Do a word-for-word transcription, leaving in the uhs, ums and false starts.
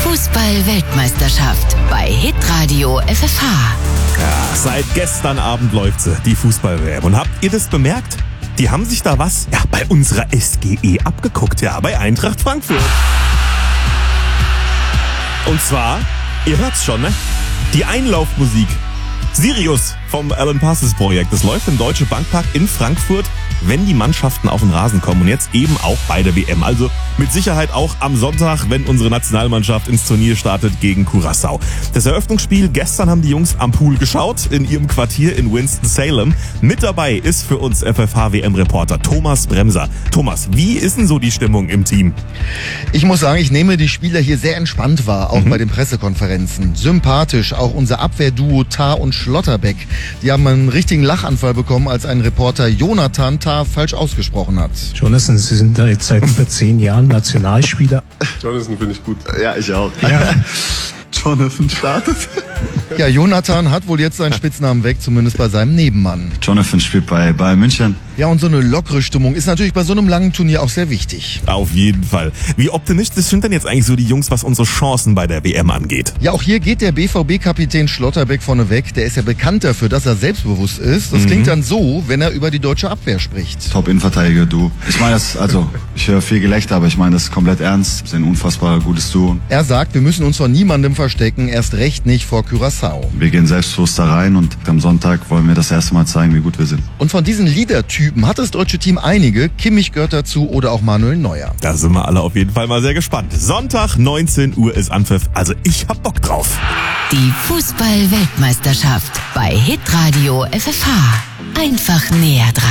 Fußball-Weltmeisterschaft bei Hitradio F F H. Ja, seit gestern Abend läuft sie, die Fußball-W M. Und habt ihr das bemerkt? Die haben sich da was ja, bei unserer S G E abgeguckt, ja, bei Eintracht Frankfurt. Und zwar, ihr hört's schon, ne? Die Einlaufmusik. Sirius vom Alan Parsons Projekt. Das läuft im Deutsche Bankpark in Frankfurt, wenn die Mannschaften auf den Rasen kommen. Und jetzt eben auch bei der W M. Also mit Sicherheit auch am Sonntag, wenn unsere Nationalmannschaft ins Turnier startet gegen Curaçao. Das Eröffnungsspiel gestern haben die Jungs am Pool geschaut, in ihrem Quartier in Winston-Salem. Mit dabei ist für uns F F H-W M-Reporter Thomas Bremser. Thomas, wie ist denn so die Stimmung im Team? Ich muss sagen, ich nehme die Spieler hier sehr entspannt wahr, auch mhm. bei den Pressekonferenzen. Sympathisch, auch unser Abwehrduo Tah und Schlotterbeck. Die haben einen richtigen Lachanfall bekommen, als ein Reporter Jonathan Tah falsch ausgesprochen hat. Jonathan, Sie sind da jetzt seit über zehn Jahren Nationalspieler. Jonathan finde ich gut. Ja, ich auch. Ja. Jonathan startet. Ja, Jonathan hat wohl jetzt seinen Spitznamen weg, zumindest bei seinem Nebenmann. Jonathan spielt bei Bayern München. Ja, und so eine lockere Stimmung ist natürlich bei so einem langen Turnier auch sehr wichtig. Auf jeden Fall. Wie optimistisch sind denn jetzt eigentlich so die Jungs, was unsere Chancen bei der W M angeht? Ja, auch hier geht der B V B-Kapitän Schlotterbeck vorne weg. Der ist ja bekannt dafür, dass er selbstbewusst ist. Das mhm. klingt dann so, wenn er über die deutsche Abwehr spricht. Top-Innenverteidiger, du. Ich meine das, also, ich höre viel Gelächter, aber ich meine das komplett ernst. Wir sind ein unfassbar gutes Duo. Er sagt, wir müssen uns vor niemandem verstecken, erst recht nicht vor Curaçao. Wir gehen selbstbewusst da rein und am Sonntag wollen wir das erste Mal zeigen, wie gut wir sind. Und von diesen Leader-Typen hat das deutsche Team einige. Kimmich gehört dazu oder auch Manuel Neuer. Da sind wir alle auf jeden Fall mal sehr gespannt. Sonntag, neunzehn Uhr ist Anpfiff. Also ich hab Bock drauf. Die Fußball-Weltmeisterschaft bei Hitradio F F H. Einfach näher dran.